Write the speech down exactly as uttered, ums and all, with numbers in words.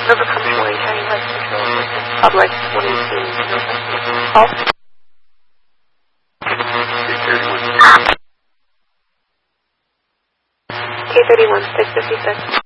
River Commercial Lane County Life Control System. Public twenty-two. Call. K thirty-one, six fifty-six.